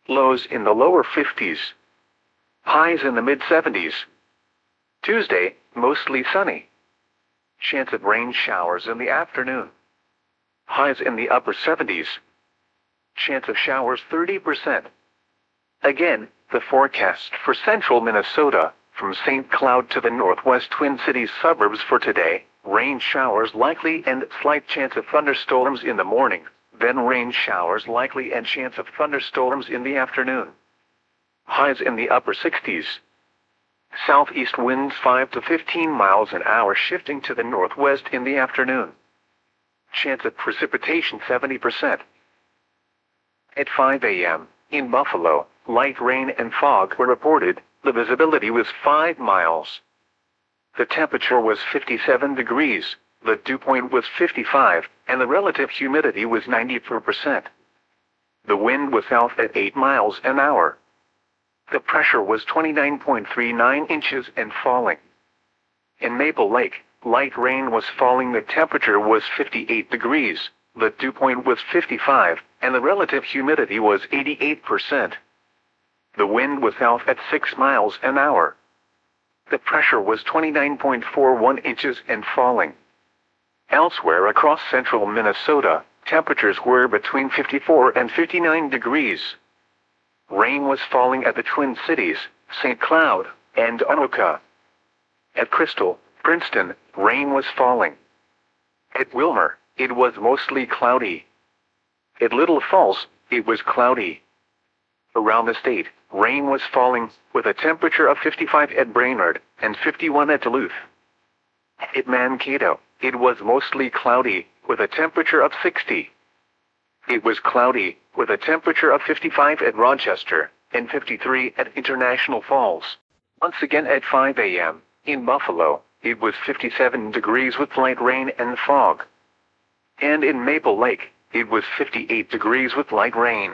Lows in the lower 50s. Highs in the mid-70s. Tuesday, mostly sunny. Chance of rain showers in the afternoon. Highs in the upper 70s. Chance of showers 30%. Again, the forecast for central Minnesota, from St. Cloud to the northwest Twin Cities suburbs for today: rain showers likely and slight chance of thunderstorms in the morning, then rain showers likely and chance of thunderstorms in the afternoon. Highs in the upper 60s. Southeast winds 5 to 15 miles an hour shifting to the northwest in the afternoon. Chance of precipitation 70%. At 5 a.m., in Buffalo, light rain and fog were reported. The visibility was 5 miles. The temperature was 57 degrees, the dew point was 55, and the relative humidity was 94%. The wind was south at 8 miles an hour. The pressure was 29.39 inches and falling. In Maple Lake, light rain was falling. The temperature was 58 degrees, the dew point was 55, and the relative humidity was 88%. The wind was south at 6 miles an hour. The pressure was 29.41 inches and falling. Elsewhere across central Minnesota, temperatures were between 54 and 59 degrees. Rain was falling at the Twin Cities, St. Cloud, and Anoka. At Crystal, Princeton, rain was falling. At Wilmer, it was mostly cloudy. At Little Falls, it was cloudy. Around the state, rain was falling, with a temperature of 55 at Brainerd and 51 at Duluth. At Mankato, it was mostly cloudy, with a temperature of 60. It was cloudy, with a temperature of 55 at Rochester and 53 at International Falls. Once again at 5 a.m., in Buffalo, it was 57 degrees with light rain and fog. And in Maple Lake, it was 58 degrees with light rain.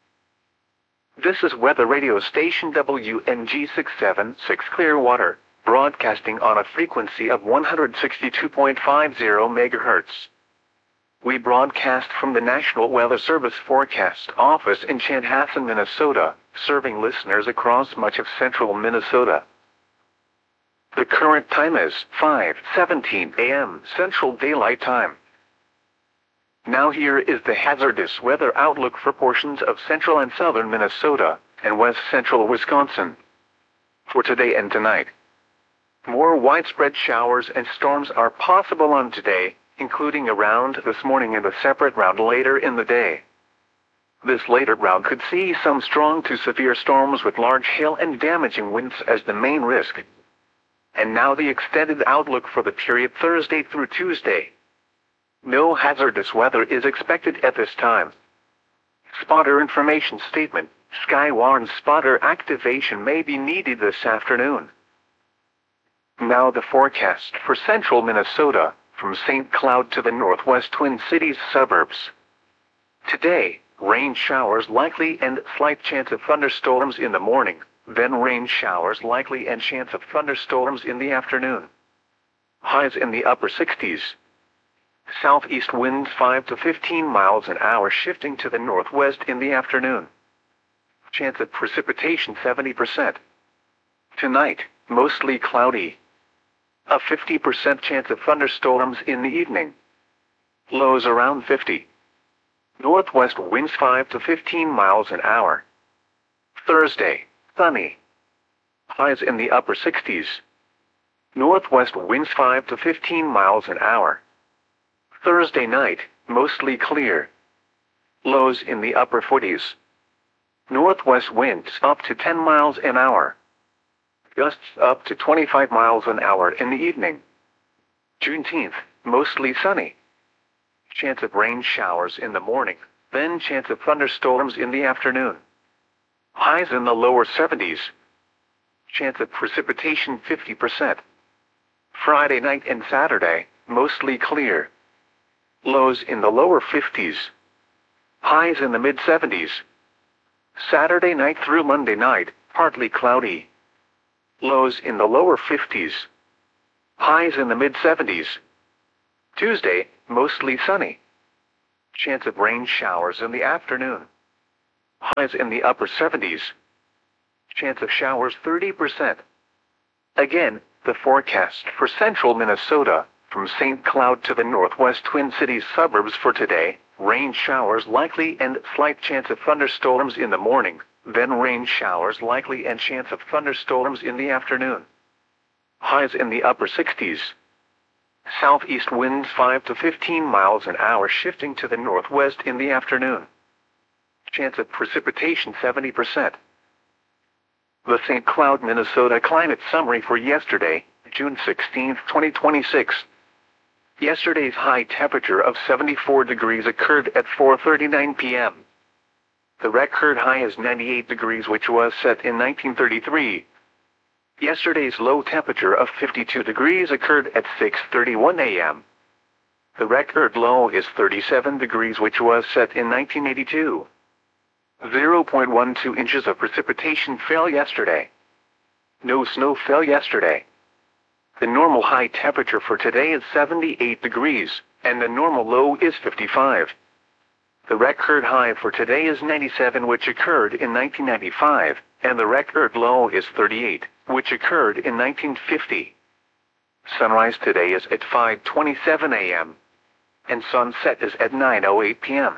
This is weather radio station WNG 676 Clearwater, broadcasting on a frequency of 162.50 MHz. We broadcast from the National Weather Service Forecast Office in Chanhassen, Minnesota, serving listeners across much of central Minnesota. The current time is 5:17 a.m. Central Daylight Time. Now here is the hazardous weather outlook for portions of central and southern Minnesota and west central Wisconsin. For today and tonight, more widespread showers and storms are possible on today, including a round this morning and a separate round later in the day. This later round could see some strong to severe storms with large hail and damaging winds as the main risk. And now the extended outlook for the period Thursday through Tuesday. No hazardous weather is expected at this time. Spotter information statement: Skywarn spotter activation may be needed this afternoon. Now the forecast for central Minnesota, from St. Cloud to the northwest Twin Cities suburbs. Today, rain showers likely and slight chance of thunderstorms in the morning, then rain showers likely and chance of thunderstorms in the afternoon. Highs in the upper 60s. Southeast winds 5 to 15 miles an hour shifting to the northwest in the afternoon. Chance of precipitation 70%. Tonight, mostly cloudy. A 50% chance of thunderstorms in the evening. Lows around 50. Northwest winds 5 to 15 miles an hour. Thursday, sunny. Highs in the upper 60s. Northwest winds 5 to 15 miles an hour. Thursday night, mostly clear. Lows in the upper 40s. Northwest winds up to 10 miles an hour. Gusts up to 25 miles an hour in the evening. Juneteenth, mostly sunny. Chance of rain showers in the morning, then chance of thunderstorms in the afternoon. Highs in the lower 70s. Chance of precipitation 50%. Friday night and Saturday, mostly clear. Lows in the lower 50s. Highs in the mid-70s. Saturday night through Monday night, partly cloudy. Lows in the lower 50s. Highs in the mid-70s. Tuesday, mostly sunny. Chance of rain showers in the afternoon. Highs in the upper 70s. Chance of showers 30%. Again, the forecast for central Minnesota, from St. Cloud to the northwest Twin Cities suburbs for today: rain showers likely and slight chance of thunderstorms in the morning, then rain showers likely and chance of thunderstorms in the afternoon. Highs in the upper 60s. Southeast winds 5 to 15 miles an hour shifting to the northwest in the afternoon. Chance of precipitation 70%. The St. Cloud, Minnesota climate summary for yesterday, June 16, 2026. Yesterday's high temperature of 74 degrees occurred at 4:39 p.m. The record high is 98 degrees, which was set in 1933. Yesterday's low temperature of 52 degrees occurred at 6:31 a.m. The record low is 37 degrees, which was set in 1982. 0.12 inches of precipitation fell yesterday. No snow fell yesterday. The normal high temperature for today is 78 degrees, and the normal low is 55. The record high for today is 97, which occurred in 1995, and the record low is 38, which occurred in 1950. Sunrise today is at 5:27 a.m. and sunset is at 9:08 p.m.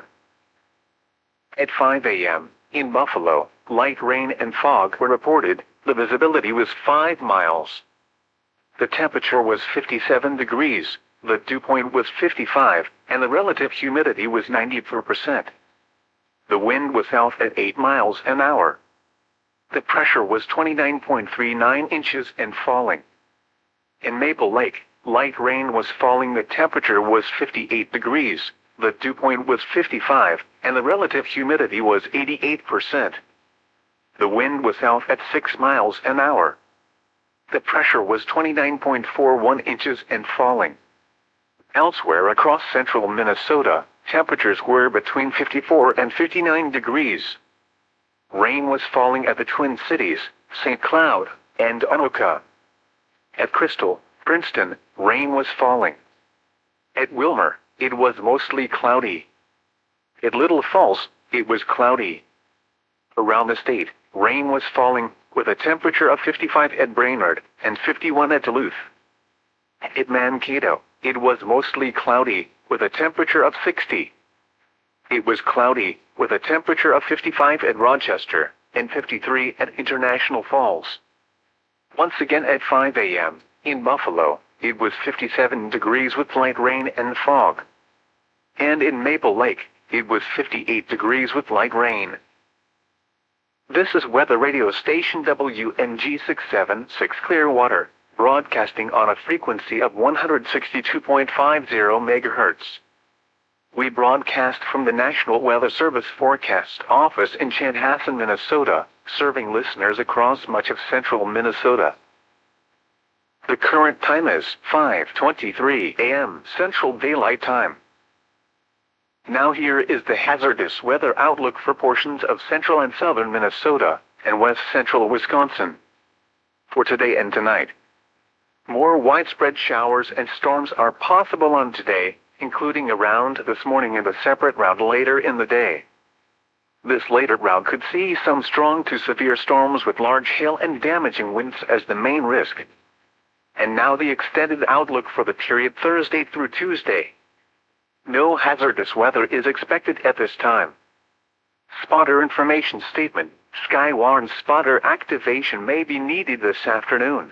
At 5 a.m., in Buffalo, light rain and fog were reported. The visibility was 5 miles. The temperature was 57 degrees, the dew point was 55, and the relative humidity was 94%. The wind was south at 8 miles an hour. The pressure was 29.39 inches and falling. In Maple Lake, light rain was falling. The temperature was 58 degrees. The dew point was 55, and the relative humidity was 88%. The wind was south at 6 miles an hour. The pressure was 29.41 inches and falling. Elsewhere across central Minnesota, temperatures were between 54 and 59 degrees. Rain was falling at the Twin Cities, St. Cloud, and Anoka. At Crystal, Princeton, rain was falling. At Wilmer, it was mostly cloudy. At Little Falls, it was cloudy. Around the state, rain was falling, with a temperature of 55 at Brainerd and 51 at Duluth. At Mankato, it was mostly cloudy, with a temperature of 60. It was cloudy, with a temperature of 55 at Rochester and 53 at International Falls. Once again at 5 a.m., in Buffalo, it was 57 degrees with light rain and fog. And in Maple Lake, it was 58 degrees with light rain. This is weather radio station WMG 676 Clearwater, broadcasting on a frequency of 162.50 MHz. We broadcast from the National Weather Service Forecast Office in Chanhassen, Minnesota, serving listeners across much of central Minnesota. The current time is 5:23 a.m. Central Daylight Time. Now here is the hazardous weather outlook for portions of central and southern Minnesota and west central Wisconsin. For today and tonight, more widespread showers and storms are possible on today, including a round this morning and a separate round later in the day. This later round could see some strong to severe storms with large hail and damaging winds as the main risk. And now the extended outlook for the period Thursday through Tuesday. No hazardous weather is expected at this time. Spotter information statement: Skywarn spotter activation may be needed this afternoon.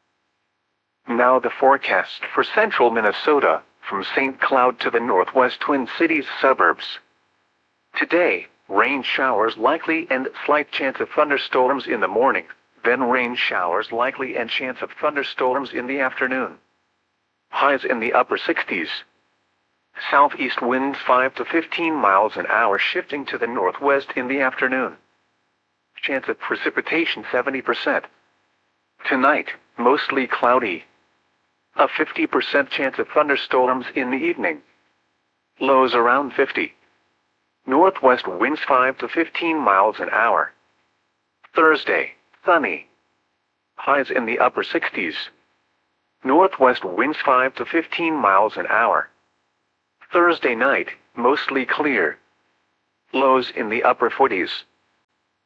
Now the forecast for central Minnesota, from St. Cloud to the northwest Twin Cities suburbs. Today, rain showers likely and slight chance of thunderstorms in the morning, then rain showers likely and chance of thunderstorms in the afternoon. Highs in the upper 60s. Southeast winds 5 to 15 miles an hour shifting to the northwest in the afternoon. Chance of precipitation 70%. Tonight, mostly cloudy. A 50% chance of thunderstorms in the evening. Lows around 50. Northwest winds 5 to 15 miles an hour. Thursday, sunny. Highs in the upper 60s. Northwest winds 5 to 15 miles an hour. Thursday night, mostly clear. Lows in the upper 40s.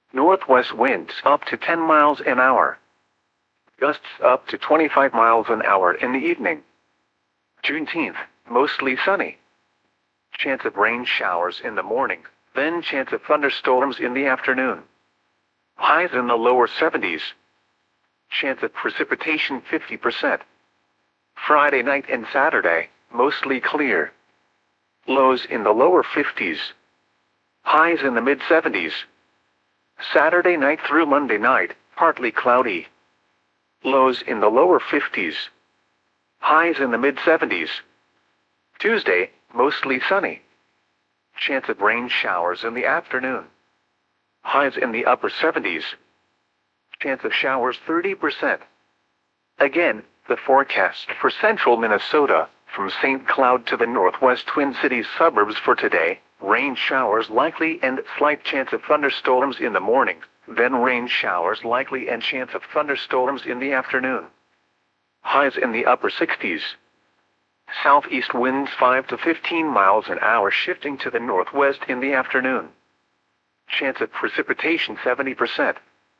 Northwest winds up to 10 miles an hour. Gusts up to 25 miles an hour in the evening. Juneteenth, mostly sunny. Chance of rain showers in the morning, then chance of thunderstorms in the afternoon. Highs in the lower 70s. Chance of precipitation 50%. Friday night and Saturday, mostly clear. Lows in the lower 50s. Highs in the mid-70s. Saturday night through Monday night, partly cloudy. Lows in the lower 50s. Highs in the mid-70s. Tuesday, mostly sunny. Chance of rain showers in the afternoon. Highs in the upper 70s. Chance of showers 30%. Again, the forecast for central Minnesota, from St. Cloud to the northwest Twin Cities suburbs for today: rain showers likely and slight chance of thunderstorms in the morning, then rain showers likely and chance of thunderstorms in the afternoon. Highs in the upper 60s. Southeast winds 5 to 15 miles an hour shifting to the northwest in the afternoon. Chance of precipitation 70%.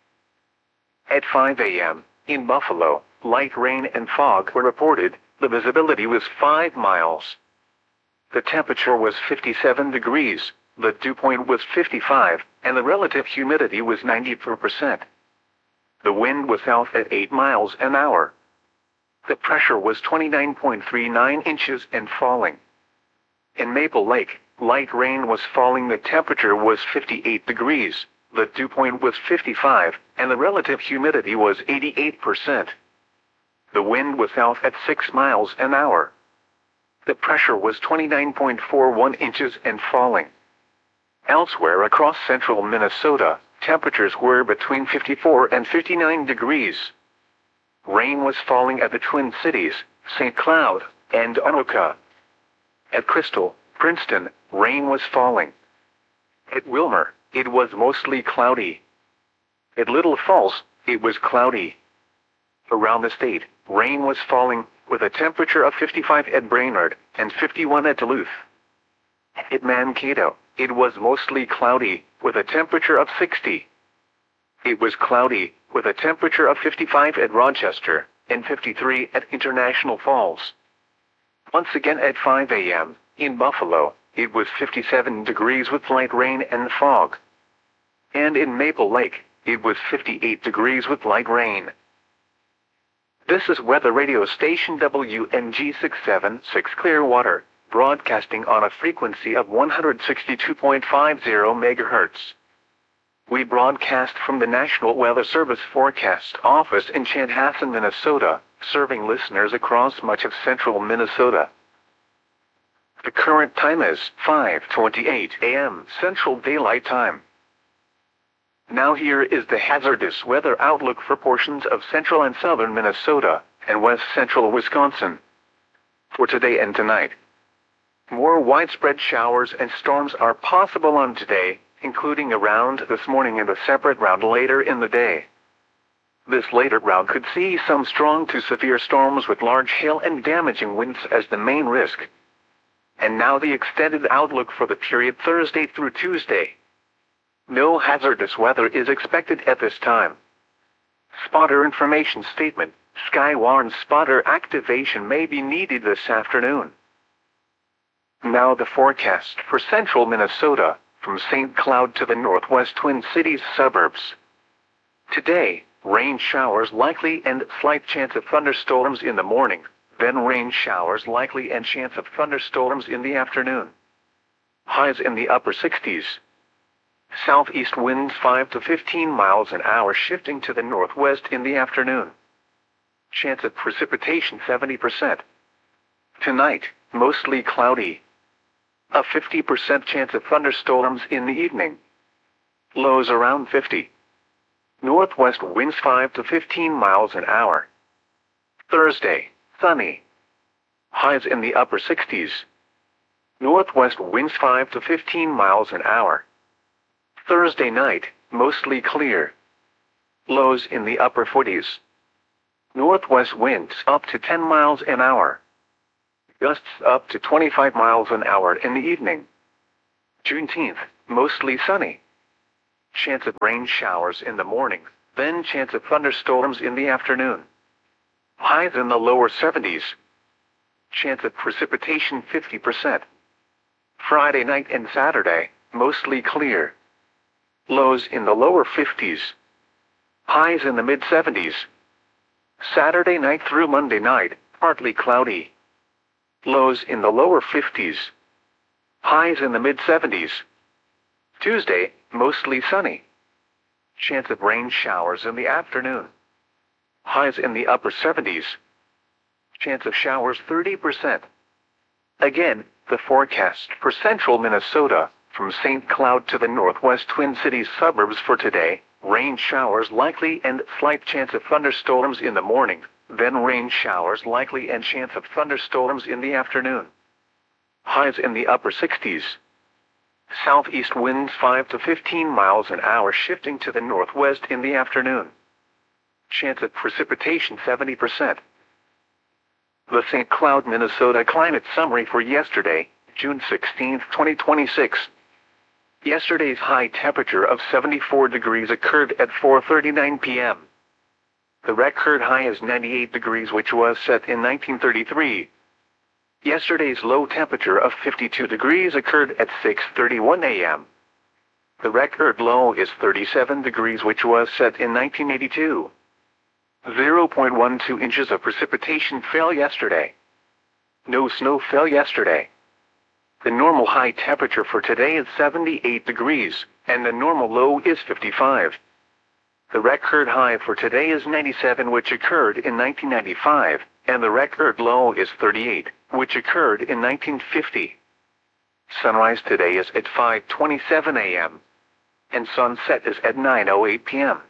At 5 a.m., in Buffalo, light rain and fog were reported. The visibility was 5 miles. The temperature was 57 degrees, the dew point was 55, and the relative humidity was 94%. The wind was south at 8 miles an hour. The pressure was 29.39 inches and falling. In Maple Lake, light rain was falling. The temperature was 58 degrees, the dew point was 55, and the relative humidity was 88%. The wind was south at 6 miles an hour. The pressure was 29.41 inches and falling. Elsewhere across central Minnesota, temperatures were between 54 and 59 degrees. Rain was falling at the Twin Cities, St. Cloud, and Anoka. At Crystal, Princeton, rain was falling. At Wilmer, it was mostly cloudy. At Little Falls, it was cloudy. Around the state, rain was falling, with a temperature of 55 at Brainerd and 51 at Duluth. At Mankato, it was mostly cloudy, with a temperature of 60. It was cloudy, with a temperature of 55 at Rochester and 53 at International Falls. Once again at 5 a.m., in Buffalo, it was 57 degrees with light rain and fog. And in Maple Lake, it was 58 degrees with light rain. This is weather radio station WNG 676 Clearwater, broadcasting on a frequency of 162.50 MHz. We broadcast from the National Weather Service Forecast Office in Chanhassen, Minnesota, serving listeners across much of central Minnesota. The current time is 5:28 a.m. Central Daylight Time. Now here is the hazardous weather outlook for portions of central and southern Minnesota and west central Wisconsin. For today and tonight, more widespread showers and storms are possible on today, including a round this morning and a separate round later in the day. This later round could see some strong to severe storms with large hail and damaging winds as the main risk. And now the extended outlook for the period Thursday through Tuesday. No hazardous weather is expected at this time. Spotter information statement: Skywarn spotter activation may be needed this afternoon. Now the forecast for central Minnesota, from St. Cloud to the northwest Twin Cities suburbs. Today, rain showers likely and slight chance of thunderstorms in the morning, then rain showers likely and chance of thunderstorms in the afternoon. Highs in the upper 60s. Southeast winds 5 to 15 miles an hour shifting to the northwest in the afternoon. Chance of precipitation 70%. Tonight, mostly cloudy. A 50% chance of thunderstorms in the evening. Lows around 50. Northwest winds 5 to 15 miles an hour. Thursday, sunny. Highs in the upper 60s. Northwest winds 5 to 15 miles an hour. Thursday night, mostly clear. Lows in the upper 40s. Northwest winds up to 10 miles an hour. Gusts up to 25 miles an hour in the evening. Juneteenth, mostly sunny. Chance of rain showers in the morning, then chance of thunderstorms in the afternoon. Highs in the lower 70s. Chance of precipitation 50%. Friday night and Saturday, mostly clear. Lows in the lower 50s. Highs in the mid-70s. Saturday night through Monday night, partly cloudy. Lows in the lower 50s. Highs in the mid-70s. Tuesday, mostly sunny. Chance of rain showers in the afternoon. Highs in the upper 70s. Chance of showers 30%. Again, the forecast for central Minnesota, from St. Cloud to the northwest Twin Cities suburbs for today: rain showers likely and slight chance of thunderstorms in the morning, then rain showers likely and chance of thunderstorms in the afternoon. Highs in the upper 60s. Southeast winds 5 to 15 miles an hour shifting to the northwest in the afternoon. Chance of precipitation 70%. The St. Cloud, Minnesota climate summary for yesterday, June 16, 2026. Yesterday's high temperature of 74 degrees occurred at 4:39 p.m. The record high is 98 degrees, which was set in 1933. Yesterday's low temperature of 52 degrees occurred at 6:31 a.m. The record low is 37 degrees, which was set in 1982. 0.12 inches of precipitation fell yesterday. No snow fell yesterday. The normal high temperature for today is 78 degrees, and the normal low is 55. The record high for today is 97, which occurred in 1995, and the record low is 38, which occurred in 1950. Sunrise today is at 5:27 a.m. and sunset is at 9:08 p.m.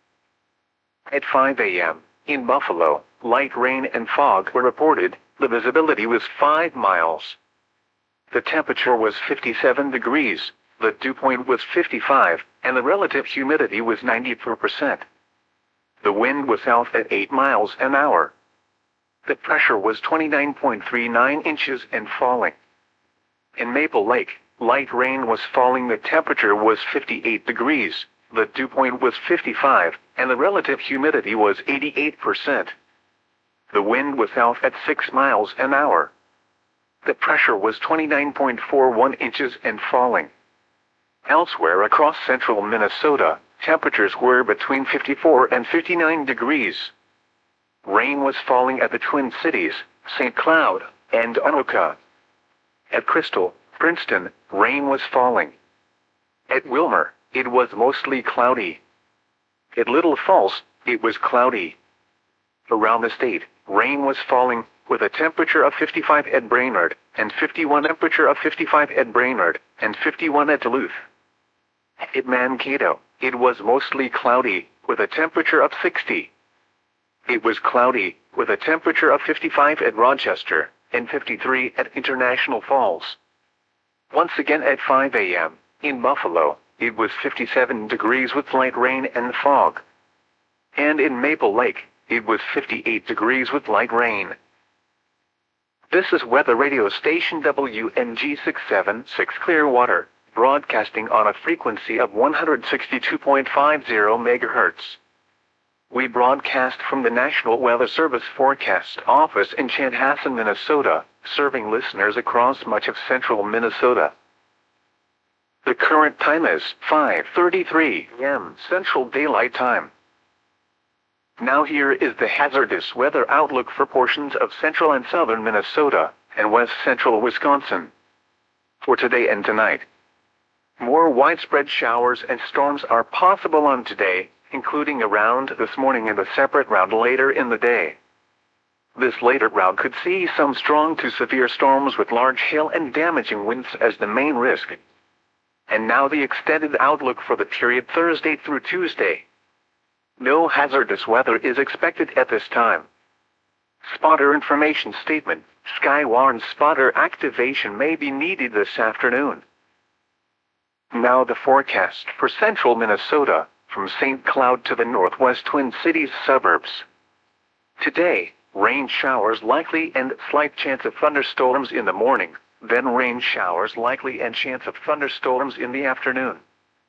At 5 a.m., in Buffalo, light rain and fog were reported. The visibility was 5 miles. The temperature was 57 degrees, the dew point was 55, and the relative humidity was 94%. The wind was south at 8 miles an hour. The pressure was 29.39 inches and falling. In Maple Lake, light rain was falling. The temperature was 58 degrees, the dew point was 55, and the relative humidity was 88%. The wind was south at 6 miles an hour. The pressure was 29.41 inches and falling. Elsewhere across central Minnesota, temperatures were between 54 and 59 degrees. Rain was falling at the Twin Cities, St. Cloud, and Anoka. At Crystal, Princeton, rain was falling. At Wilmer, it was mostly cloudy. At Little Falls, it was cloudy. Around the state, rain was falling, with a temperature of 55 at Brainerd, and 51 temperature of 55 at Brainerd, and 51 at Duluth. At Mankato, it was mostly cloudy, with a temperature of 60. It was cloudy, with a temperature of 55 at Rochester, and 53 at International Falls. Once again at 5 a.m., in Buffalo, it was 57 degrees with light rain and fog. And in Maple Lake, it was 58 degrees with light rain. This is weather radio station WNG 676 Clearwater, broadcasting on a frequency of 162.50 MHz. We broadcast from the National Weather Service Forecast Office in Chanhassen, Minnesota, serving listeners across much of central Minnesota. The current time is 5:33 p.m. Central Daylight Time. Now here is the hazardous weather outlook for portions of central and southern Minnesota and west central Wisconsin. For today and tonight, more widespread showers and storms are possible on today, including around this morning and a separate round later in the day. This later round could see some strong to severe storms with large hail and damaging winds as the main risk. And now the extended outlook for the period Thursday through Tuesday. No hazardous weather is expected at this time. Spotter information statement: Skywarn spotter activation may be needed this afternoon. Now the forecast for central Minnesota, from St. Cloud to the northwest Twin Cities suburbs. Today, rain showers likely and slight chance of thunderstorms in the morning, then rain showers likely and chance of thunderstorms in the afternoon.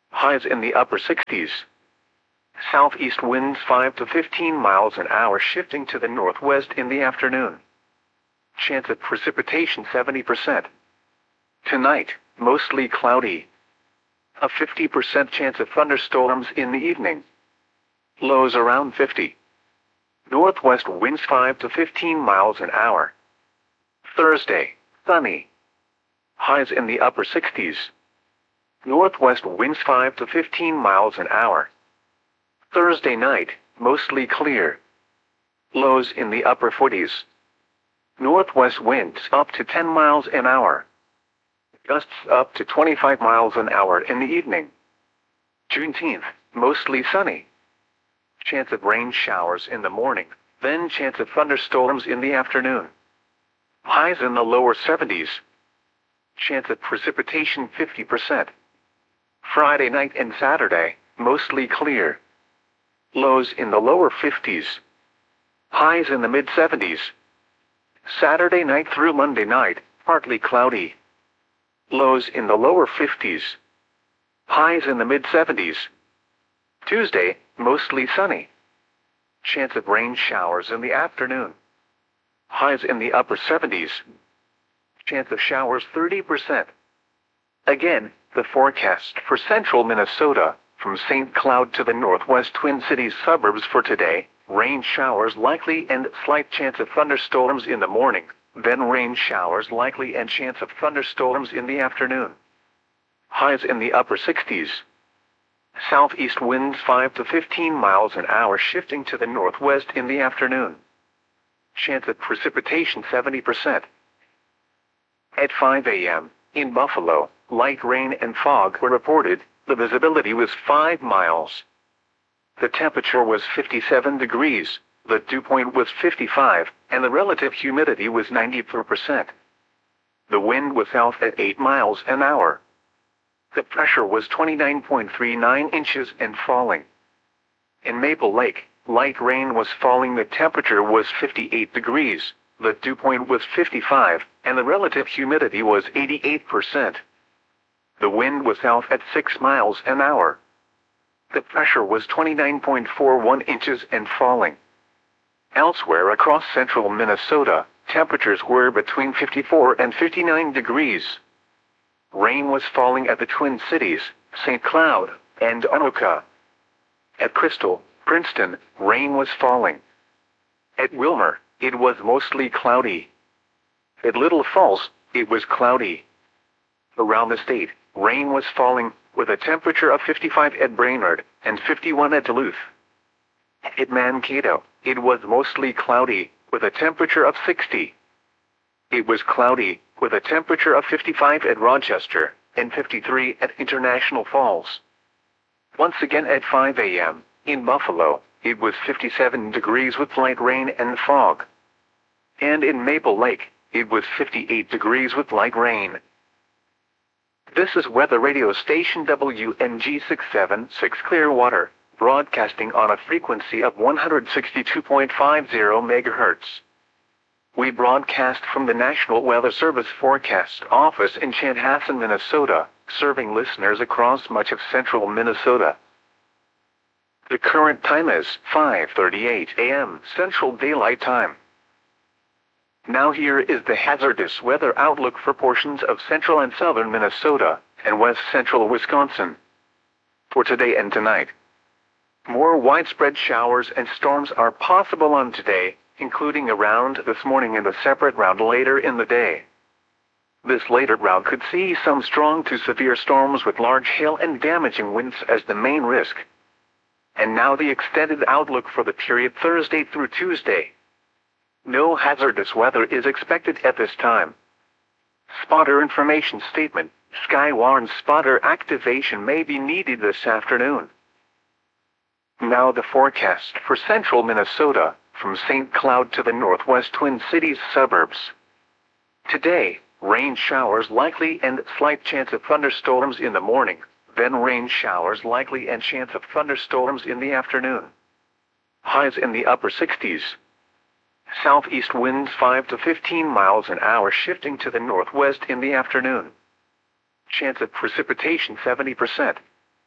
Highs in the upper 60s. Southeast winds 5 to 15 miles an hour shifting to the northwest in the afternoon. Chance of precipitation 70%. Tonight, mostly cloudy. A 50% chance of thunderstorms in the evening. Lows around 50. Northwest winds 5 to 15 miles an hour. Thursday, sunny. Highs in the upper 60s. Northwest winds 5 to 15 miles an hour. Thursday night, mostly clear. Lows in the upper 40s. Northwest winds up to 10 miles an hour. Gusts up to 25 miles an hour in the evening. Juneteenth, mostly sunny. Chance of rain showers in the morning, then chance of thunderstorms in the afternoon. Highs in the lower 70s. Chance of precipitation 50%. Friday night and Saturday, mostly clear. Lows in the lower 50s. Highs in the mid-70s. Saturday night through Monday night, partly cloudy. Lows in the lower 50s. Highs in the mid-70s. Tuesday, mostly sunny. Chance of rain showers in the afternoon. Highs in the upper 70s. Chance of showers 30%. Again, the forecast for central Minnesota, from St. Cloud to the northwest Twin Cities suburbs for today: rain showers likely and slight chance of thunderstorms in the morning, then rain showers likely and chance of thunderstorms in the afternoon. Highs in the upper 60s. Southeast winds 5 to 15 miles an hour shifting to the northwest in the afternoon. Chance of precipitation 70%. At 5 a.m., in Buffalo, light rain and fog were reported. The visibility was 5 miles. The temperature was 57 degrees, the dew point was 55, and the relative humidity was 94%. The wind was south at 8 miles an hour. The pressure was 29.39 inches and falling. In Maple Lake, light rain was falling. The temperature was 58 degrees, the dew point was 55, and the relative humidity was 88%. The wind was south at 6 miles an hour. The pressure was 29.41 inches and falling. Elsewhere across central Minnesota, temperatures were between 54 and 59 degrees. Rain was falling at the Twin Cities, St. Cloud, and Anoka. At Crystal, Princeton, rain was falling. At Wilmer, it was mostly cloudy. At Little Falls, it was cloudy. Around the state, rain was falling, with a temperature of 55 at Brainerd and 51 at Duluth. At Mankato, it was mostly cloudy, with a temperature of 60. It was cloudy, with a temperature of 55 at Rochester and 53 at International Falls. Once again at 5 a.m., in Buffalo, it was 57 degrees with light rain and fog. And in Maple Lake, it was 58 degrees with light rain. This is weather radio station WNG 676 Clearwater, broadcasting on a frequency of 162.50 MHz. We broadcast from the National Weather Service Forecast Office in Chanhassen, Minnesota, serving listeners across much of central Minnesota. The current time is 5:38 a.m. Central Daylight Time. Now here is the hazardous weather outlook for portions of central and southern Minnesota and west central Wisconsin. For today and tonight, more widespread showers and storms are possible on today, including a round this morning and a separate round later in the day. This later round could see some strong to severe storms with large hail and damaging winds as the main risk. And now the extended outlook for the period Thursday through Tuesday. No hazardous weather is expected at this time. Spotter information statement: Skywarn spotter activation may be needed this afternoon. Now the forecast for central Minnesota, from St. Cloud to the northwest Twin Cities suburbs. Today, rain showers likely and slight chance of thunderstorms in the morning, then rain showers likely and chance of thunderstorms in the afternoon. Highs in the upper 60s. Southeast winds 5 to 15 miles an hour shifting to the northwest in the afternoon. Chance of precipitation 70%.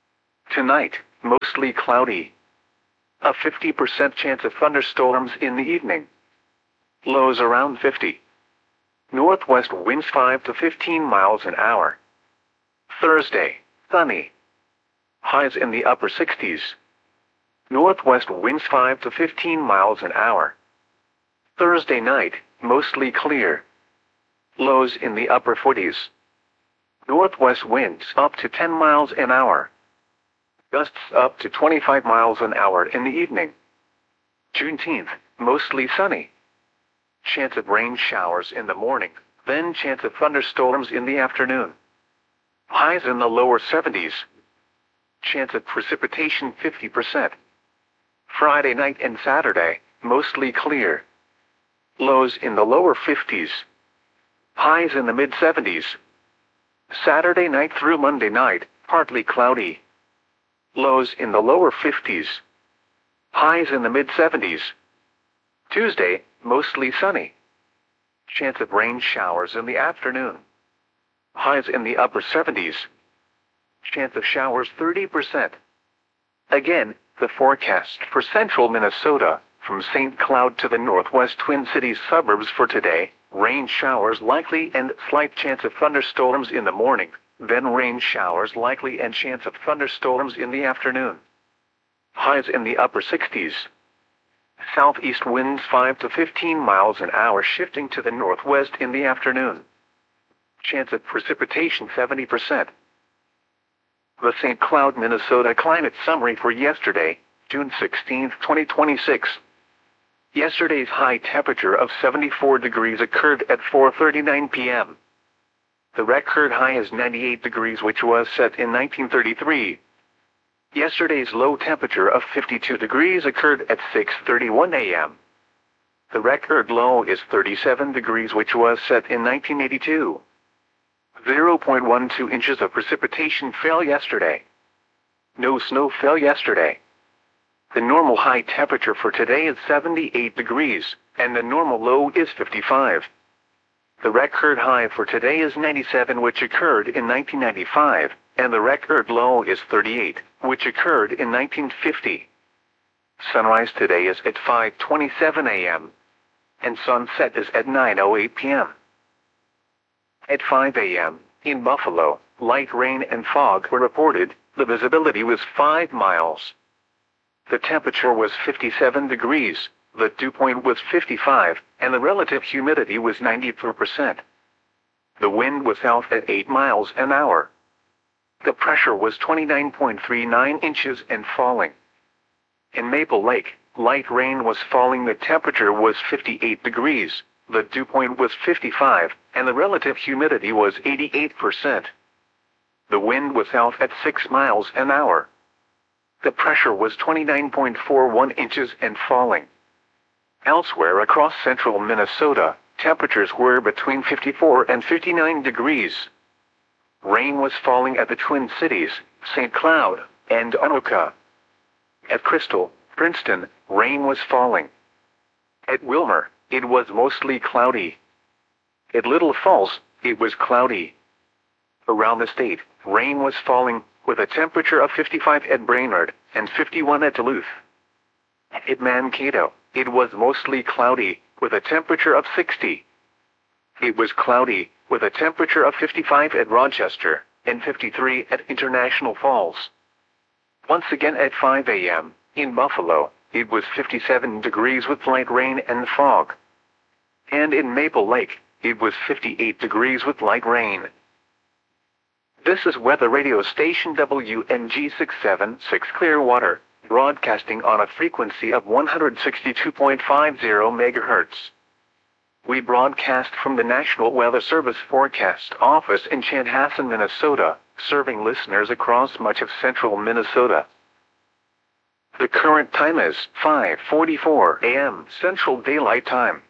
Tonight, mostly cloudy. A 50% chance of thunderstorms in the evening. Lows around 50. Northwest winds 5 to 15 miles an hour. Thursday, sunny. Highs in the upper 60s. Northwest winds 5 to 15 miles an hour. Thursday night, mostly clear. Lows in the upper 40s. Northwest winds up to 10 miles an hour. Gusts up to 25 miles an hour in the evening. Juneteenth, mostly sunny. Chance of rain showers in the morning, then chance of thunderstorms in the afternoon. Highs in the lower 70s. Chance of precipitation 50%. Friday night and Saturday, mostly clear. Lows in the lower 50s. Highs in the mid 70s. Saturday night through Monday night, partly cloudy. Lows in the lower 50s. Highs in the mid 70s. Tuesday, mostly sunny. Chance of rain showers in the afternoon. Highs in the upper 70s. Chance of showers 30%. Again, the forecast for central Minnesota, from St. Cloud to the northwest Twin Cities suburbs for today: rain showers likely and slight chance of thunderstorms in the morning, then rain showers likely and chance of thunderstorms in the afternoon. Highs in the upper 60s. Southeast winds 5 to 15 miles an hour shifting to the northwest in the afternoon. Chance of precipitation 70%. The St. Cloud, Minnesota climate summary for yesterday, June 16, 2026. Yesterday's high temperature of 74 degrees occurred at 4:39 p.m. The record high is 98 degrees, which was set in 1933. Yesterday's low temperature of 52 degrees occurred at 6:31 a.m. The record low is 37 degrees, which was set in 1982. 0.12 inches of precipitation fell yesterday. No snow fell yesterday. The normal high temperature for today is 78 degrees, and the normal low is 55. The record high for today is 97, which occurred in 1995, and the record low is 38, which occurred in 1950. Sunrise today is at 5:27 a.m., and sunset is at 9:08 p.m. At 5 a.m., in Buffalo, light rain and fog were reported. The visibility was 5 miles. The temperature was 57 degrees, the dew point was 55, and the relative humidity was 94%. The wind was south at 8 miles an hour. The pressure was 29.39 inches and falling. In Maple Lake, light rain was falling. The temperature was 58 degrees, the dew point was 55, and the relative humidity was 88%. The wind was south at 6 miles an hour. The pressure was 29.41 inches and falling. Elsewhere across central Minnesota, temperatures were between 54 and 59 degrees. Rain was falling at the Twin Cities, St. Cloud, and Anoka. At Crystal, Princeton, rain was falling. At Wilmer, it was mostly cloudy. At Little Falls, it was cloudy. Around the state, rain was falling, with a temperature of 55 at Brainerd and 51 at Duluth. At Mankato, it was mostly cloudy, with a temperature of 60. It was cloudy, with a temperature of 55 at Rochester and 53 at International Falls. Once again at 5 a.m., in Buffalo, it was 57 degrees with light rain and fog. And in Maple Lake, it was 58 degrees with light rain. This is weather radio station WNG 676 Clearwater, broadcasting on a frequency of 162.50 MHz. We broadcast from the National Weather Service Forecast Office in Chanhassen, Minnesota, serving listeners across much of central Minnesota. The current time is 5:44 a.m. Central Daylight Time.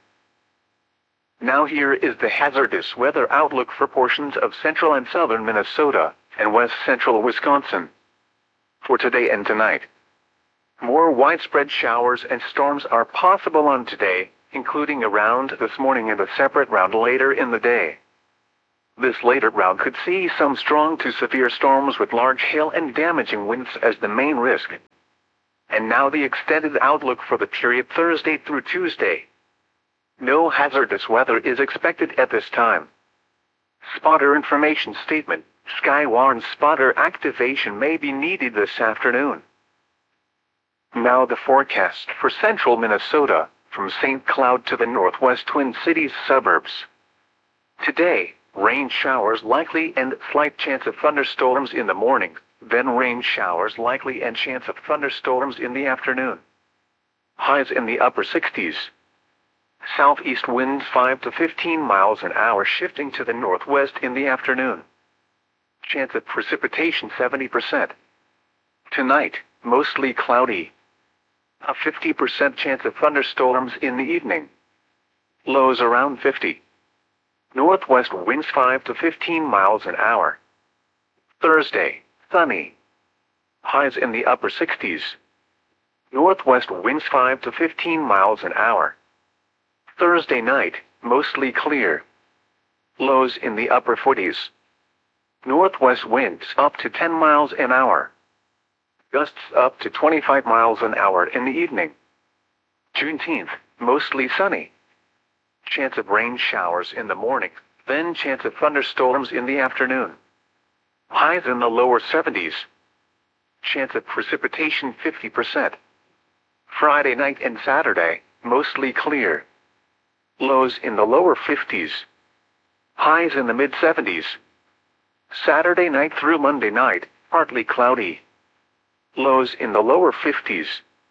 Now here is the hazardous weather outlook for portions of central and southern Minnesota and west central Wisconsin. For today and tonight, more widespread showers and storms are possible on today, including a round this morning and a separate round later in the day. This later route could see some strong to severe storms with large hail and damaging winds as the main risk. And now the extended outlook for the period Thursday through Tuesday. No hazardous weather is expected at this time. Spotter information statement. Skywarn spotter activation may be needed this afternoon. Now the forecast for central Minnesota, from St. Cloud to the northwest Twin Cities suburbs. Today, rain showers likely and slight chance of thunderstorms in the morning, then rain showers likely and chance of thunderstorms in the afternoon. Highs in the upper 60s. Southeast winds 5 to 15 miles an hour shifting to the northwest in the afternoon. Chance of precipitation 70%. Tonight, mostly cloudy. A 50% chance of thunderstorms in the evening. Lows around 50. Northwest winds 5 to 15 miles an hour. Thursday, sunny. Highs in the upper 60s. Northwest winds 5 to 15 miles an hour. Thursday night, mostly clear. Lows in the upper 40s. Northwest winds up to 10 miles an hour. Gusts up to 25 miles an hour in the evening. Juneteenth, mostly sunny. Chance of rain showers in the morning, then chance of thunderstorms in the afternoon. Highs in the lower 70s. Chance of precipitation 50%. Friday night and Saturday, mostly clear. Lows in the lower 50s. Highs in the mid-70s. Saturday night through Monday night, partly cloudy. Lows in the lower 50s.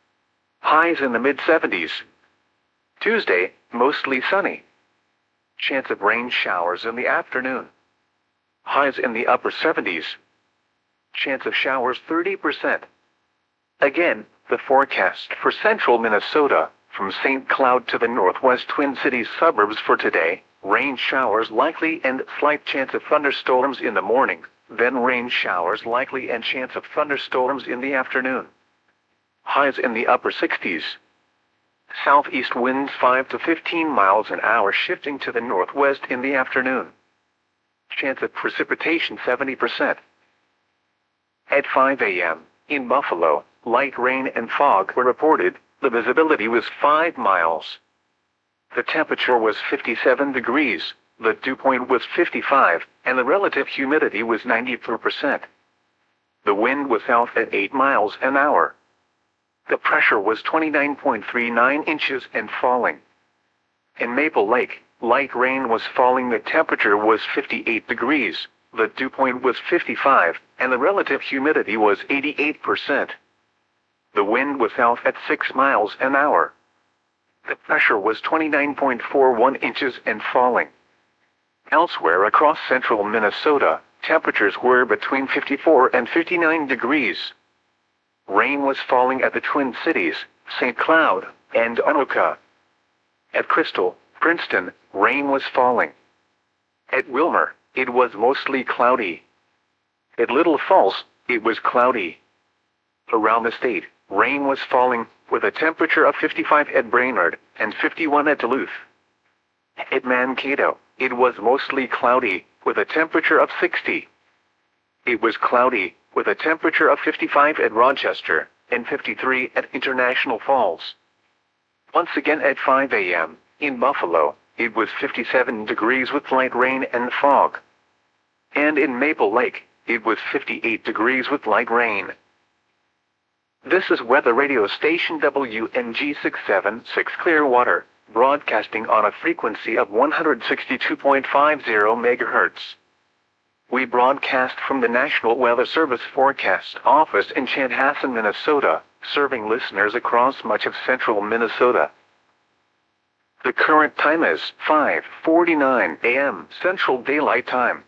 Highs in the mid-70s. Tuesday, mostly sunny. Chance of rain showers in the afternoon. Highs in the upper 70s. Chance of showers 30%. Again, the forecast for central Minnesota, from St. Cloud to the northwest Twin Cities suburbs for today, rain showers likely and slight chance of thunderstorms in the morning, then rain showers likely and chance of thunderstorms in the afternoon. Highs in the upper 60s. Southeast winds 5 to 15 miles an hour shifting to the northwest in the afternoon. Chance of precipitation 70%. At 5 a.m., in Buffalo, light rain and fog were reported. The visibility was 5 miles. The temperature was 57 degrees, the dew point was 55, and the relative humidity was 94%. The wind was south at 8 miles an hour. The pressure was 29.39 inches and falling. In Maple Lake, light rain was falling. The temperature was 58 degrees, the dew point was 55, and the relative humidity was 88%. The wind was south at 6 miles an hour. The pressure was 29.41 inches and falling. Elsewhere across central Minnesota, temperatures were between 54 and 59 degrees. Rain was falling at the Twin Cities, St. Cloud, and Anoka. At Crystal, Princeton, rain was falling. At Wilmer, it was mostly cloudy. At Little Falls, it was cloudy. Around the state, rain was falling, with a temperature of 55 at Brainerd and 51 at Duluth. At Mankato, it was mostly cloudy, with a temperature of 60. It was cloudy, with a temperature of 55 at Rochester and 53 at International Falls. Once again at 5 a.m., in Buffalo, it was 57 degrees with light rain and fog. And in Maple Lake, it was 58 degrees with light rain. This is weather radio station WNG 676 Clearwater, broadcasting on a frequency of 162.50 MHz. We broadcast from the National Weather Service Forecast Office in Chanhassen, Minnesota, serving listeners across much of central Minnesota. The current time is 5:49 a.m. Central Daylight Time.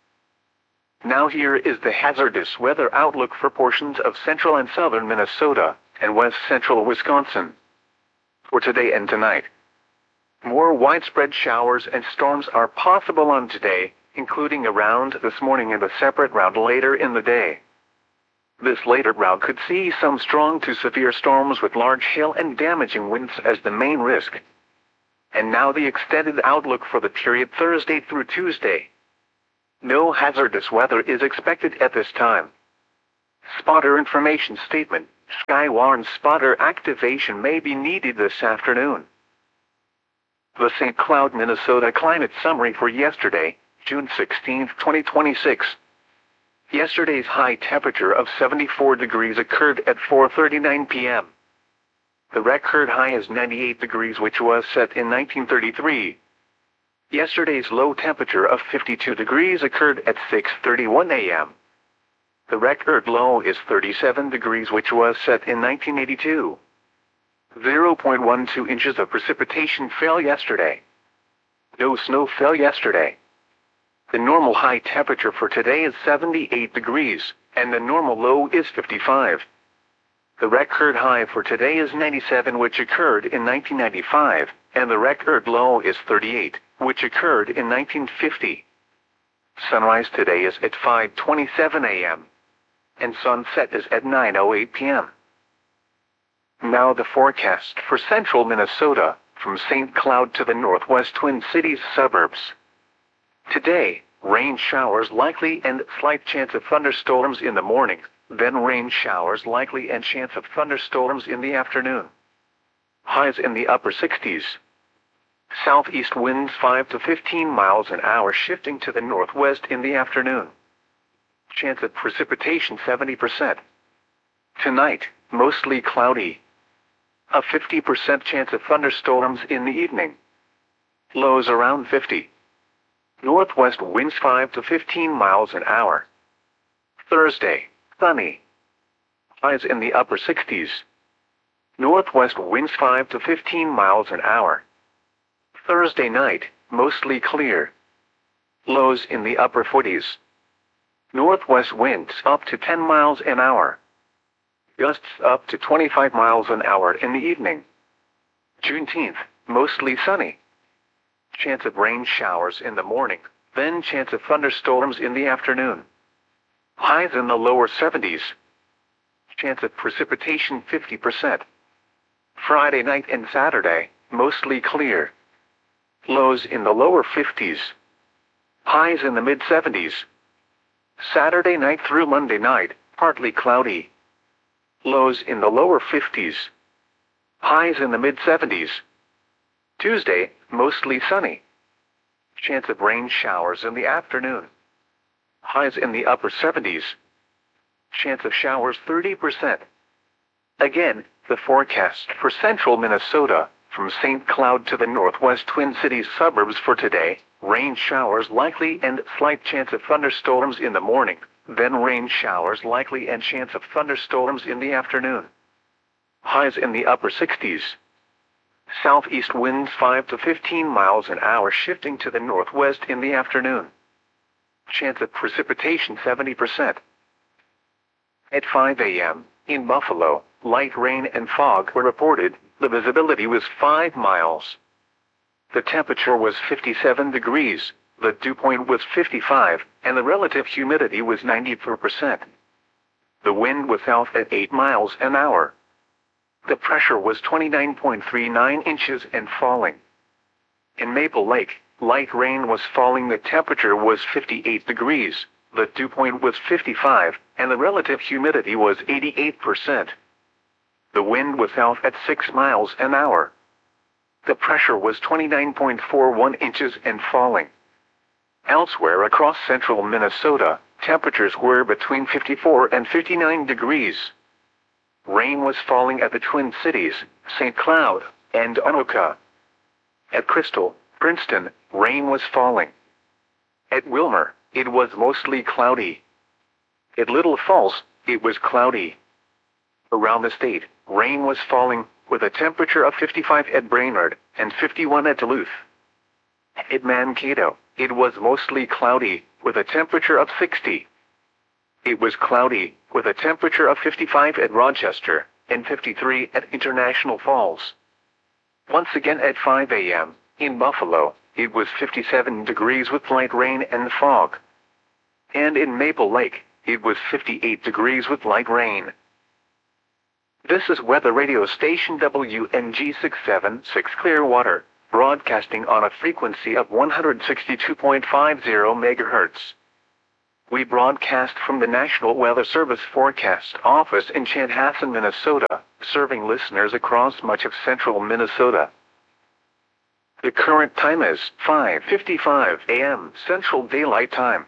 Now here is the hazardous weather outlook for portions of central and southern Minnesota and west central Wisconsin for today and tonight. More widespread showers and storms are possible on today, including a round this morning and a separate round later in the day. This later round could see some strong to severe storms with large hail and damaging winds as the main risk. And now the extended outlook for the period Thursday through Tuesday. No hazardous weather is expected at this time. Spotter information statement. Skywarn spotter activation may be needed this afternoon. The St. Cloud, Minnesota climate summary for yesterday, June 16, 2026. Yesterday's high temperature of 74 degrees occurred at 4:39 p.m. The record high is 98 degrees, which was set in 1933. Yesterday's low temperature of 52 degrees occurred at 6:31 a.m. The record low is 37 degrees, which was set in 1982. 0.12 inches of precipitation fell yesterday. No snow fell yesterday. The normal high temperature for today is 78 degrees, and the normal low is 55. The record high for today is 97, which occurred in 1995, and the record low is 38, which occurred in 1950. Sunrise today is at 5:27 a.m. and sunset is at 9:08 p.m. Now the forecast for central Minnesota, from St. Cloud to the northwest Twin Cities suburbs. Today, rain showers likely and slight chance of thunderstorms in the morning, then rain showers likely and chance of thunderstorms in the afternoon. Highs in the upper 60s. Southeast winds 5 to 15 miles an hour shifting to the northwest in the afternoon. Chance of precipitation 70%. Tonight, mostly cloudy. A 50% chance of thunderstorms in the evening. Lows around 50. Northwest winds 5 to 15 miles an hour. Thursday, sunny. Highs in the upper 60s. Northwest winds 5 to 15 miles an hour. Thursday night, mostly clear. Lows in the upper 40s. Northwest winds up to 10 miles an hour. Gusts up to 25 miles an hour in the evening. Juneteenth, mostly sunny. Chance of rain showers in the morning, then chance of thunderstorms in the afternoon. Highs in the lower 70s. Chance of precipitation 50%. Friday night and Saturday, mostly clear. Lows in the lower 50s. Highs in the mid 70s. Saturday night through Monday night, partly cloudy. Lows in the lower 50s. Highs in the mid 70s. Tuesday, mostly sunny. Chance of rain showers in the afternoon. Highs in the upper 70s. Chance of showers 30%. Again, the forecast for central Minnesota, from St. Cloud to the northwest Twin Cities suburbs for today. Rain showers likely and slight chance of thunderstorms in the morning, then rain showers likely and chance of thunderstorms in the afternoon. Highs in the upper 60s. Southeast winds 5 to 15 miles an hour shifting to the northwest in the afternoon. Chance of precipitation 70%. At 5 a.m., in Buffalo, light rain and fog were reported. The visibility was 5 miles. The temperature was 57 degrees, the dew point was 55, and the relative humidity was 94%. The wind was south at 8 miles an hour. The pressure was 29.39 inches and falling. In Maple Lake, light rain was falling. The temperature was 58 degrees, the dew point was 55, and the relative humidity was 88%. The wind was south at 6 miles an hour. The pressure was 29.41 inches and falling. Elsewhere across central Minnesota, temperatures were between 54 and 59 degrees. Rain was falling at the Twin Cities, St. Cloud, and Anoka. At Crystal, Princeton, rain was falling. At Wilmer, it was mostly cloudy. At Little Falls, it was cloudy. Around the state, rain was falling, with a temperature of 55 at Brainerd and 51 at Duluth. At Mankato, it was mostly cloudy, with a temperature of 60. It was cloudy, with a temperature of 55 at Rochester and 53 at International Falls. Once again at 5 a.m., in Buffalo, it was 57 degrees with light rain and fog. And in Maple Lake, it was 58 degrees with light rain. This is weather radio station WNG 676 Clearwater, broadcasting on a frequency of 162.50 MHz. We broadcast from the National Weather Service Forecast Office in Chanhassen, Minnesota, serving listeners across much of central Minnesota. The current time is 5:55 a.m. Central Daylight Time.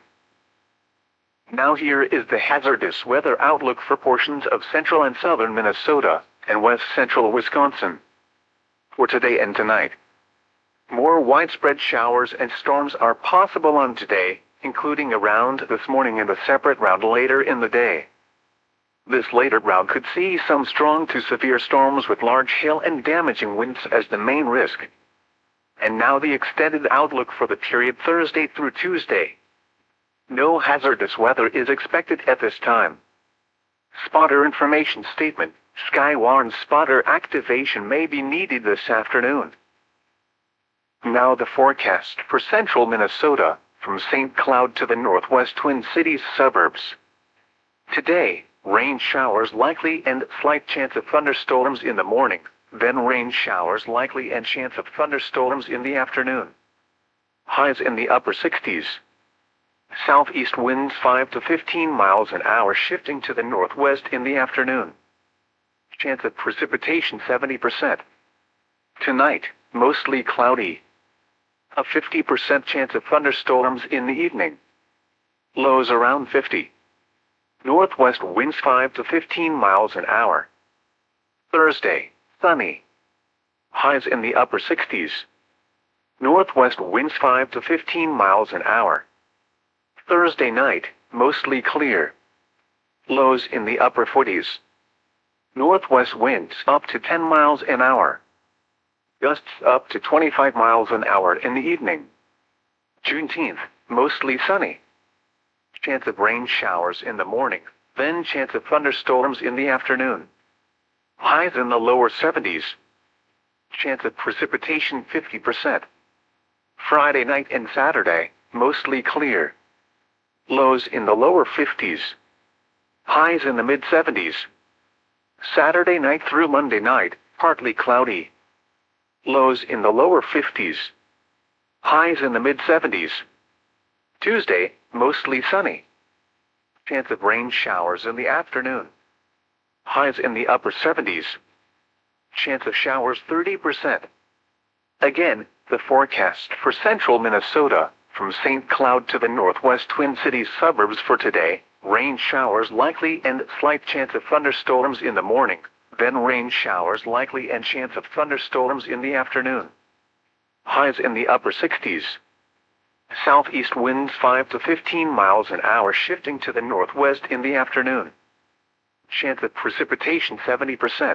Now here is the hazardous weather outlook for portions of central and southern Minnesota and west central Wisconsin. For today and tonight, more widespread showers and storms are possible on today, including around this morning and a separate round later in the day. This later round could see some strong to severe storms with large hail and damaging winds as the main risk. And now the extended outlook for the period Thursday through Tuesday. No hazardous weather is expected at this time. Spotter information statement: Skywarn spotter activation may be needed this afternoon. Now the forecast for central Minnesota, from St. Cloud to the northwest Twin Cities suburbs. Today, rain showers likely and slight chance of thunderstorms in the morning, then rain showers likely and chance of thunderstorms in the afternoon. Highs in the upper 60s. Southeast winds 5 to 15 miles an hour shifting to the northwest in the afternoon. Chance of precipitation 70%. Tonight, mostly cloudy. A 50% chance of thunderstorms in the evening. Lows around 50. Northwest winds 5 to 15 miles an hour. Thursday, sunny. Highs in the upper 60s. Northwest winds 5 to 15 miles an hour. Thursday night, mostly clear. Lows in the upper 40s. Northwest winds up to 10 miles an hour. Gusts up to 25 miles an hour in the evening. Juneteenth, mostly sunny. Chance of rain showers in the morning, then chance of thunderstorms in the afternoon. Highs in the lower 70s. Chance of precipitation 50%. Friday night and Saturday, mostly clear. Lows in the lower 50s. Highs in the mid-70s. Saturday night through Monday night, partly cloudy. Lows in the lower 50s. Highs in the mid-70s. Tuesday, mostly sunny. Chance of rain showers in the afternoon. Highs in the upper 70s. Chance of showers 30%. Again, the forecast for central Minnesota, from St. Cloud to the northwest Twin Cities suburbs for today: rain showers likely and slight chance of thunderstorms in the morning, then rain showers likely and chance of thunderstorms in the afternoon. Highs in the upper 60s. Southeast winds 5 to 15 miles an hour shifting to the northwest in the afternoon. Chance of precipitation 70%.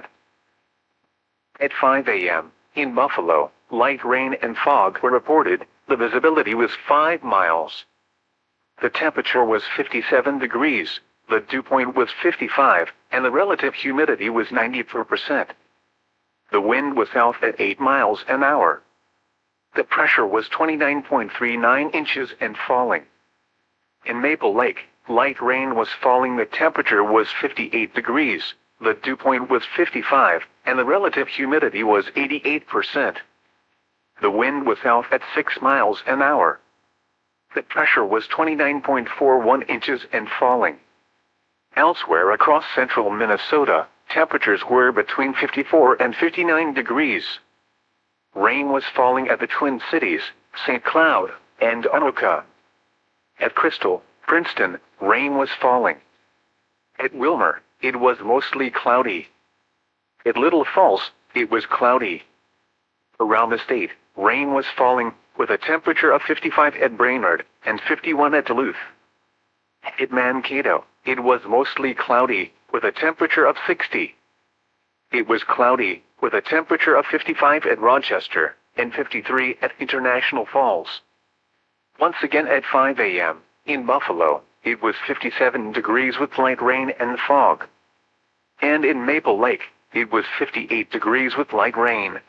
At 5 a.m., in Buffalo, light rain and fog were reported. The visibility was 5 miles. The temperature was 57 degrees, the dew point was 55, and the relative humidity was 94%. The wind was south at 8 miles an hour. The pressure was 29.39 inches and falling. In Maple Lake, light rain was falling. The temperature was 58 degrees, the dew point was 55, and the relative humidity was 88%. The wind was south at 6 miles an hour. The pressure was 29.41 inches and falling. Elsewhere across central Minnesota, temperatures were between 54 and 59 degrees. Rain was falling at the Twin Cities, St. Cloud, and Anoka. At Crystal, Princeton, rain was falling. At Wilmer, it was mostly cloudy. At Little Falls, it was cloudy. Around the state, rain was falling, with a temperature of 55 at Brainerd and 51 at Duluth. At Mankato, it was mostly cloudy, with a temperature of 60. It was cloudy, with a temperature of 55 at Rochester and 53 at International Falls. Once again at 5 a.m., in Buffalo, it was 57 degrees with light rain and fog. And in Maple Lake, it was 58 degrees with light rain.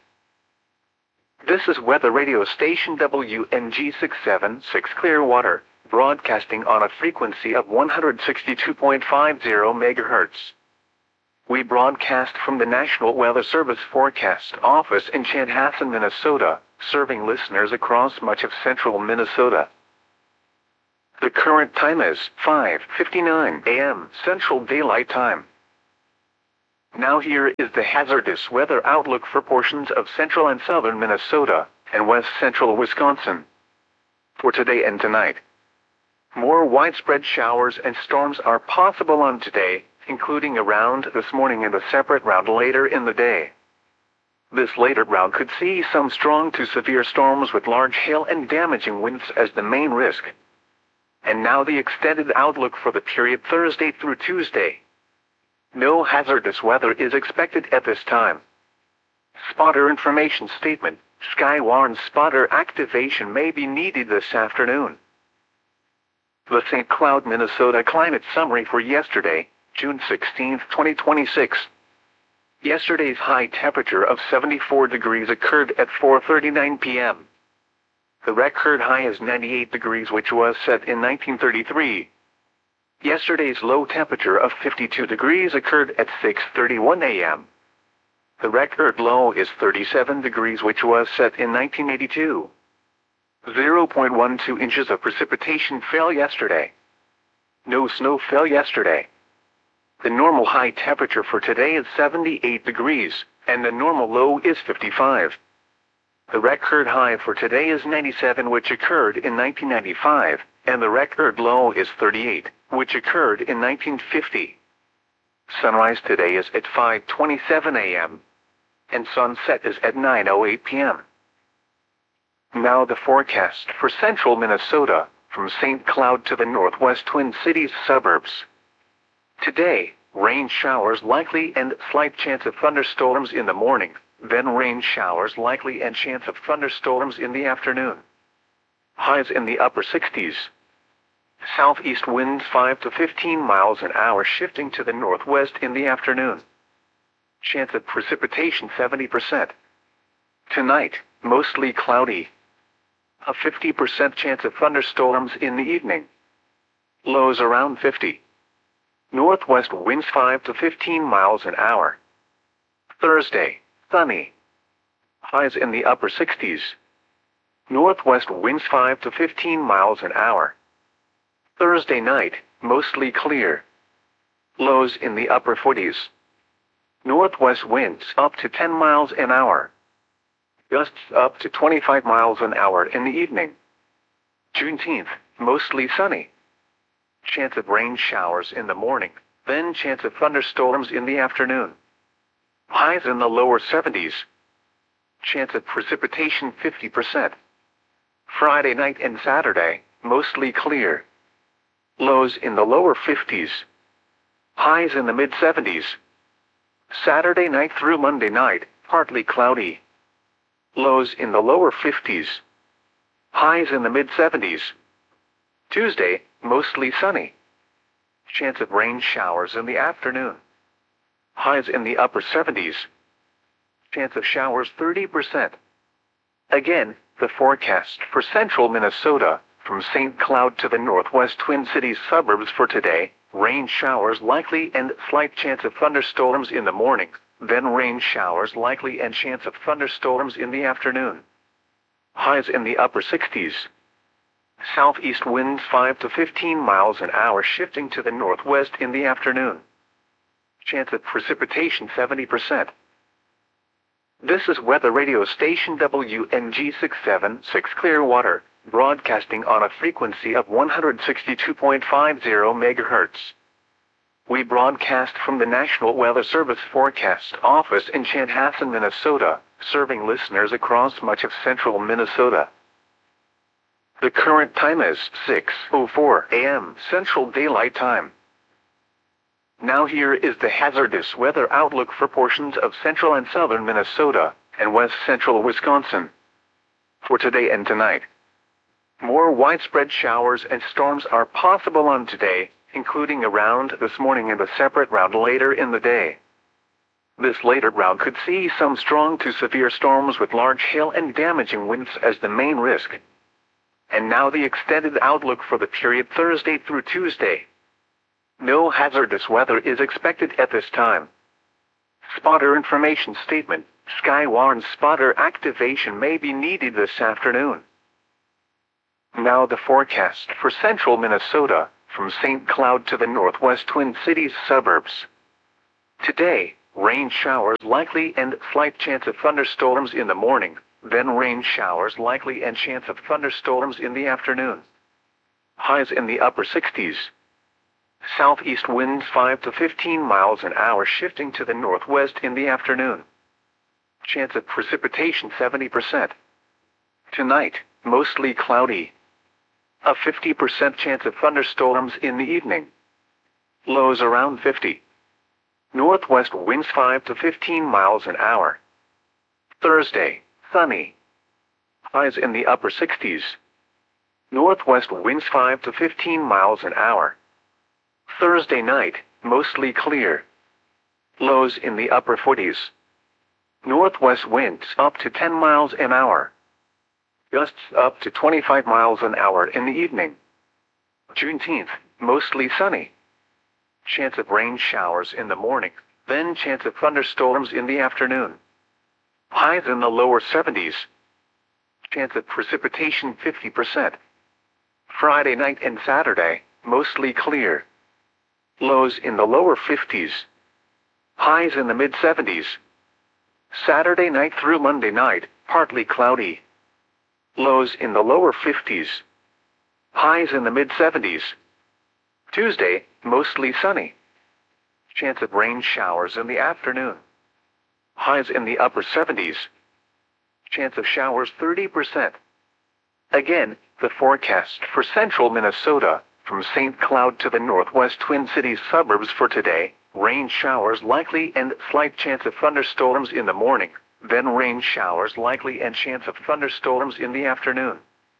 This is weather radio station WNG 676 Clearwater, broadcasting on a frequency of 162.50 MHz. We broadcast from the National Weather Service Forecast Office in Chanhassen, Minnesota, serving listeners across much of central Minnesota. The current time is 5:59 a.m. Central Daylight Time. Now here is the hazardous weather outlook for portions of central and southern Minnesota and west central Wisconsin for today and tonight. More widespread showers and storms are possible on today, including around this morning and a separate round later in the day. This later round could see some strong to severe storms with large hail and damaging winds as the main risk. And now the extended outlook for the period Thursday through Tuesday. No hazardous weather is expected at this time. Spotter information statement. Skywarn spotter activation may be needed this afternoon. The St. Cloud, Minnesota climate summary for yesterday, June 16, 2026. Yesterday's high temperature of 74 degrees occurred at 4:39 p.m. The record high is 98 degrees, which was set in 1933. Yesterday's low temperature of 52 degrees occurred at 6:31 a.m. The record low is 37 degrees, which was set in 1982. 0.12 inches of precipitation fell yesterday. No snow fell yesterday. The normal high temperature for today is 78 degrees, and the normal low is 55. The record high for today is 97, which occurred in 1995, and the record low is 38, which occurred in 1950. Sunrise today is at 5:27 a.m. and sunset is at 9:08 p.m. Now the forecast for central Minnesota, from St. Cloud to the northwest Twin Cities suburbs. Today, rain showers likely and slight chance of thunderstorms in the morning, then rain showers likely and chance of thunderstorms in the afternoon. Highs in the upper 60s. Southeast winds 5 to 15 miles an hour shifting to the northwest in the afternoon. Chance of precipitation 70%. Tonight, mostly cloudy. A 50% chance of thunderstorms in the evening. Lows around 50. Northwest winds 5 to 15 miles an hour. Thursday, sunny. Highs in the upper 60s. Northwest winds 5 to 15 miles an hour. Thursday night, mostly clear. Lows in the upper 40s. Northwest winds up to 10 miles an hour. Gusts up to 25 miles an hour in the evening. Juneteenth, mostly sunny. Chance of rain showers in the morning, then chance of thunderstorms in the afternoon. Highs in the lower 70s. Chance of precipitation 50%. Friday night and Saturday, mostly clear. Lows in the lower 50s. Highs in the mid-70s. Saturday night through Monday night, partly cloudy. Lows in the lower 50s. Highs in the mid-70s. Tuesday, mostly sunny. Chance of rain showers in the afternoon. Highs in the upper 70s. Chance of showers 30%. Again, the forecast for central Minnesota, from St. Cloud to the northwest Twin Cities suburbs for today, rain showers likely and slight chance of thunderstorms in the morning, then rain showers likely and chance of thunderstorms in the afternoon. Highs in the upper 60s. Southeast winds 5 to 15 miles an hour shifting to the northwest in the afternoon. Chance of precipitation 70%. This is weather radio station WNG 676 Clearwater, broadcasting on a frequency of 162.50 MHz. We broadcast from the National Weather Service Forecast Office in Chanhassen, Minnesota, serving listeners across much of central Minnesota. The current time is 6:04 a.m. Central Daylight Time. Now here is the hazardous weather outlook for portions of central and southern Minnesota and west central Wisconsin for today and tonight. More widespread showers and storms are possible on today, including around this morning and a separate round later in the day. This later round could see some strong to severe storms with large hail and damaging winds as the main risk. And now the extended outlook for the period Thursday through Tuesday. No hazardous weather is expected at this time. Spotter information statement. Skywarn spotter activation may be needed this afternoon. Now the forecast for central Minnesota, from St. Cloud to the northwest Twin Cities suburbs. Today, rain showers likely and slight chance of thunderstorms in the morning, then rain showers likely and chance of thunderstorms in the afternoon. Highs in the upper 60s. Southeast winds 5 to 15 miles an hour shifting to the northwest in the afternoon. Chance of precipitation 70%. Tonight, mostly cloudy. A 50% chance of thunderstorms in the evening. Lows around 50. Northwest winds 5 to 15 miles an hour. Thursday, sunny. Highs in the upper 60s. Northwest winds 5 to 15 miles an hour. Thursday night, mostly clear. Lows in the upper 40s. Northwest winds up to 10 miles an hour. Gusts up to 25 miles an hour in the evening. Juneteenth, mostly sunny. Chance of rain showers in the morning, then chance of thunderstorms in the afternoon. Highs in the lower 70s. Chance of precipitation 50%. Friday night and Saturday, mostly clear. Lows in the lower 50s. Highs in the mid-70s. Saturday night through Monday night, partly cloudy. Lows in the lower 50s. Highs in the mid-70s. Tuesday, mostly sunny. Chance of rain showers in the afternoon. Highs in the upper 70s. Chance of showers 30%. Again, the forecast for central Minnesota, from St. Cloud to the northwest Twin Cities suburbs for today, rain showers likely and slight chance of thunderstorms in the morning, then rain showers likely and chance of thunderstorms in the afternoon.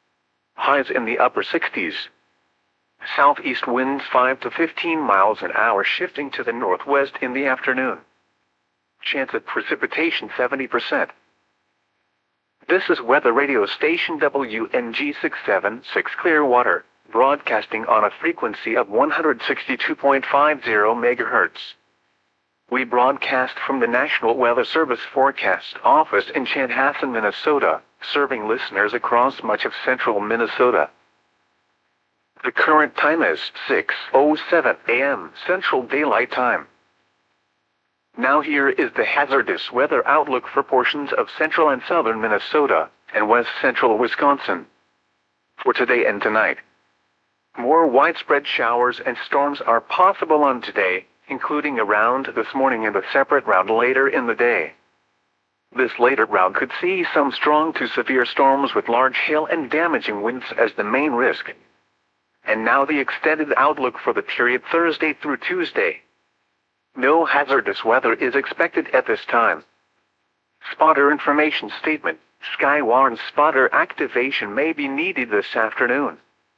Highs in the upper 60s. Southeast winds 5 to 15 miles an hour shifting to the northwest in the afternoon. Chance of precipitation 70%. This is weather radio station WNG 676 Clearwater, broadcasting on a frequency of 162.50 MHz. We broadcast from the National Weather Service Forecast Office in Chanhassen, Minnesota, serving listeners across much of central Minnesota. The current time is 6:07 a.m. Central Daylight Time. Now here is the hazardous weather outlook for portions of central and southern Minnesota and west central Wisconsin. For today and tonight, more widespread showers and storms are possible on today, including around this morning and a separate round later in the day. This later round could see some strong to severe storms with large hail and damaging winds as the main risk. And now the extended outlook for the period Thursday through Tuesday. No hazardous weather is expected at this time. Spotter information statement: Skywarn spotter activation may be needed this afternoon.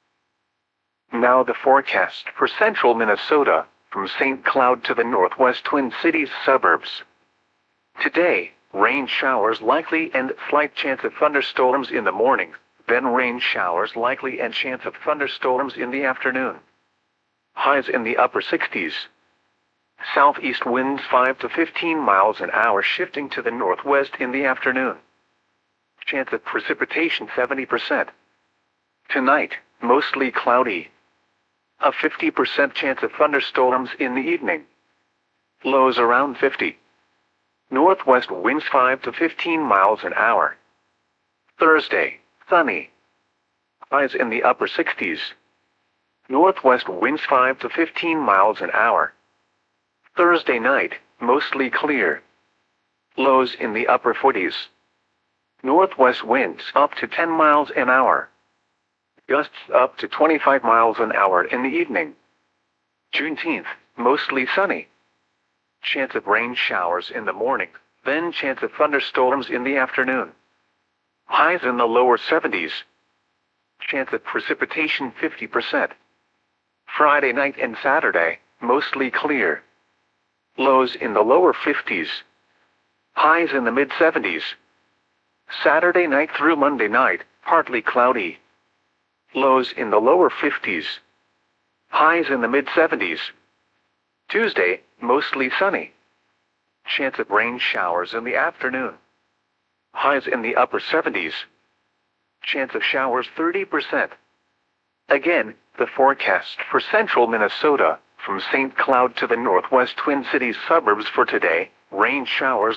Now the forecast for central Minnesota, from St. Cloud to the northwest Twin Cities suburbs. Today, rain showers likely and slight chance of thunderstorms in the morning, then rain showers likely and chance of thunderstorms in the afternoon. Highs in the upper 60s. Southeast winds 5 to 15 miles an hour shifting to the northwest in the afternoon. Chance of precipitation 70%. Tonight, mostly cloudy. A 50% chance of thunderstorms in the evening. Lows around 50. Northwest winds 5 to 15 miles an hour. Thursday, sunny. Highs in the upper 60s. Northwest winds 5 to 15 miles an hour. Thursday night, mostly clear. Lows in the upper 40s. Northwest winds up to 10 miles an hour. Gusts up to 25 miles an hour in the evening. Juneteenth, mostly sunny. Chance of rain showers in the morning, then chance of thunderstorms in the afternoon. Highs in the lower 70s. Chance of precipitation 50%. Friday night and Saturday, mostly clear. Lows in the lower 50s. Highs in the mid-70s. Saturday night through Monday night, partly cloudy. Lows in the lower 50s. Highs in the mid-70s. Tuesday, mostly sunny. Chance of rain showers in the afternoon. Highs in the upper 70s. Chance of showers 30%. Again, the forecast for central Minnesota, from St. Cloud to the northwest Twin Cities suburbs for today: rain showers